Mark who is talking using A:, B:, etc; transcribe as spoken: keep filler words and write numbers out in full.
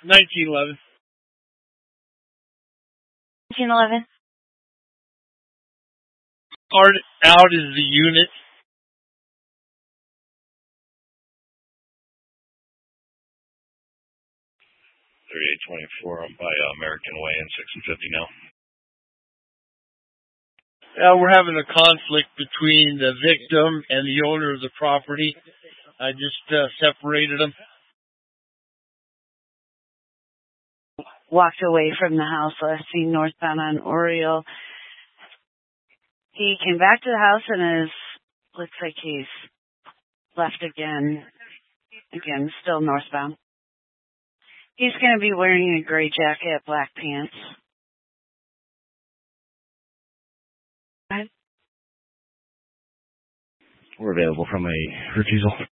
A: nineteen eleven.
B: nineteen eleven.
A: Art out is the unit.
C: thirty-eight twenty-four. I'm by uh, American Way in six and fifty now.
A: Uh, we're having a conflict between the victim and the owner of the property. I just uh, separated them.
B: Walked away from the house, last seen northbound on Oriole. He came back to the house and is, looks like he's left again. Again, still northbound. He's going to be wearing a gray jacket, black pants.
D: We're available from a refusal.